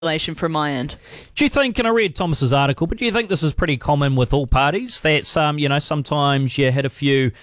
from my end. Do you think, and I read Thomas's article, but do you think this is pretty common with all parties? That sometimes you hit a few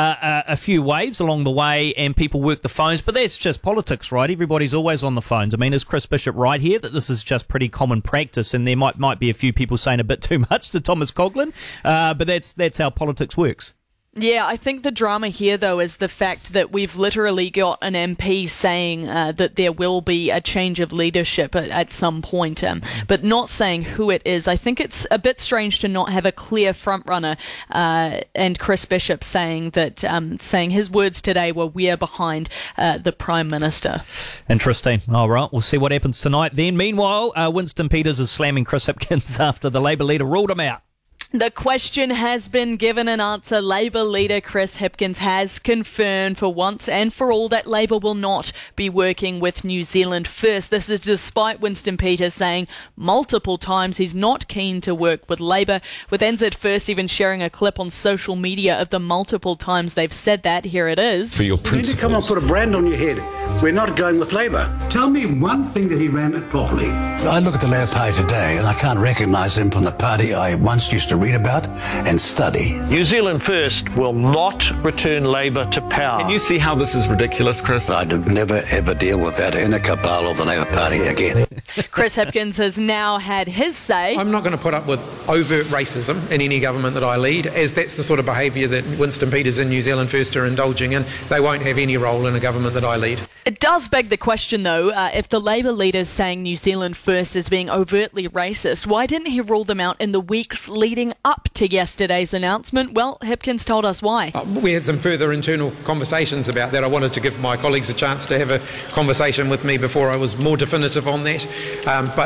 waves along the way, and people work the phones, but that's just politics, right? Everybody's always on the phones. I mean, is Chris Bishop right here that this is just pretty common practice, and there might be a few people saying a bit too much to Thomas Coughlan, but that's how politics works. Yeah, I think the drama here, though, is the fact that we've literally got an MP saying that there will be a change of leadership at some point, but not saying who it is. I think it's a bit strange to not have a clear frontrunner, and Chris Bishop saying his words today were "we're behind the Prime Minister." Interesting. All right, we'll see what happens tonight then. Meanwhile, Winston Peters is slamming Chris Hipkins after the Labour leader ruled him out. The question has been given an answer. Labour leader Chris Hipkins has confirmed for once and for all that Labour will not be working with New Zealand First. This is despite Winston Peters saying multiple times he's not keen to work with Labour, with NZ First even sharing a clip on social media of the multiple times they've said that. Here it is. For your principles. You need to come and put a brand on your head. We're not going with Labour. Tell me one thing that he ran it properly. I look at the Labour Party today and I can't recognise him from the party I once used to read about and study. New Zealand First will not return Labour to power. Can you see how this is ridiculous, Chris? I'd never ever deal with that in a cabal of the Labour Party again. Chris Hipkins has now had his say. I'm not going to put up with overt racism in any government that I lead, as that's the sort of behaviour that Winston Peters and New Zealand First are indulging in. They won't have any role in a government that I lead. It does beg the question, though, if the Labour leader's saying New Zealand First is being overtly racist, why didn't he rule them out in the weeks leading up to yesterday's announcement? Well, Hipkins told us why. We had some further internal conversations about that. I wanted to give my colleagues a chance to have a conversation with me before I was more definitive on that. But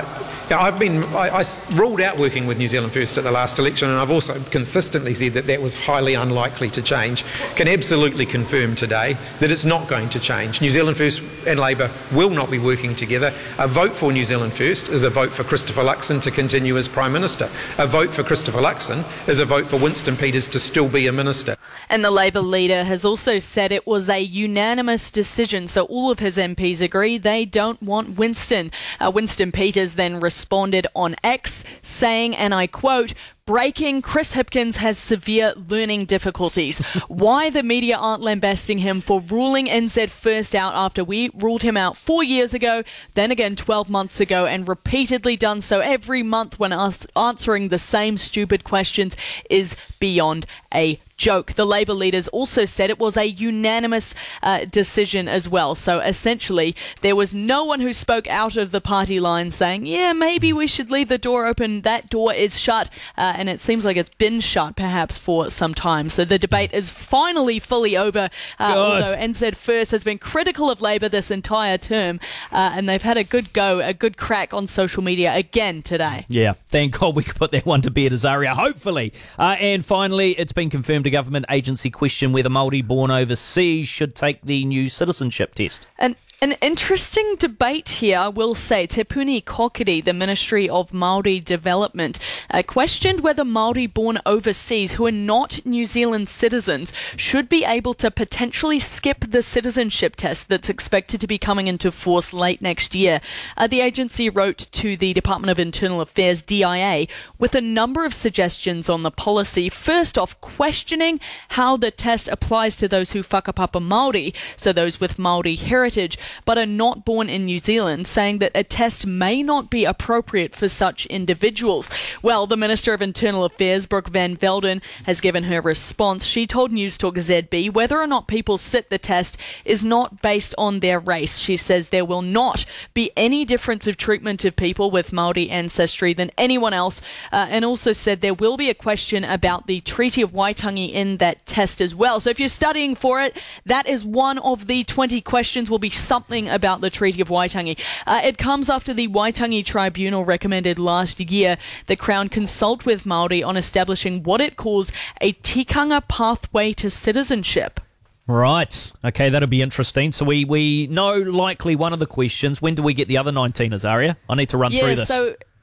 I ruled out working with New Zealand First at the last election, and I've also consistently said that was highly unlikely to change. Can absolutely confirm today that it's not going to change. New Zealand First and Labour will not be working together. A vote for New Zealand First is a vote for Christopher Luxon to continue as Prime Minister. A vote for Christopher Luxon is a vote for Winston Peters to still be a minister. And the Labour leader has also said it was a unanimous decision, so all of his MPs agree they don't want Winston. Winston Peters then responded on X saying, and I quote, "Breaking, Chris Hipkins has severe learning difficulties. Why the media aren't lambasting him for ruling NZ First out after we ruled him out 4 years ago, then again 12 months ago, and repeatedly done so every month when answering the same stupid questions is beyond a joke." The Labour leaders also said it was a unanimous decision as well. So essentially, there was no one who spoke out of the party line saying, yeah, maybe we should leave the door open. That door is shut. And it seems like it's been shut perhaps for some time. So the debate is finally fully over, although NZ First has been critical of Labour this entire term, and they've had a good crack on social media again today. Yeah, thank God we could put that one to bed, Azaria, hopefully. And finally, it's been confirmed a government agency question whether Māori born overseas should take the new citizenship test. An interesting debate here, I will say. Te Puni Kokiri, the Ministry of Māori Development, questioned whether Māori born overseas who are not New Zealand citizens should be able to potentially skip the citizenship test that's expected to be coming into force late next year. The agency wrote to the Department of Internal Affairs, DIA, with a number of suggestions on the policy. First off, questioning how the test applies to those who whakapapa Māori, so those with Māori heritage, but are not born in New Zealand, saying that a test may not be appropriate for such individuals. Well, the Minister of Internal Affairs, Brooke Van Velden, has given her response. She told News Talk ZB whether or not people sit the test is not based on their race. She says there will not be any difference of treatment of people with Māori ancestry than anyone else, and also said there will be a question about the Treaty of Waitangi in that test as well. So if you're studying for it, that is one of the 20 questions will be something about the Treaty of Waitangi. It comes after the Waitangi Tribunal recommended last year the Crown consult with Māori on establishing what it calls a tikanga pathway to citizenship. Right. Okay, that'll be interesting. So we know likely one of the questions. When do we get the other 19, Azaria? I need to run through this.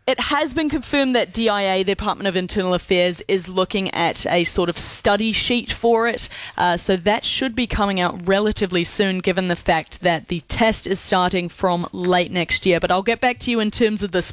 It has been confirmed that DIA, the Department of Internal Affairs, is looking at a sort of study sheet for it. So that should be coming out relatively soon, given the fact that the test is starting from late next year. But I'll get back to you in terms of this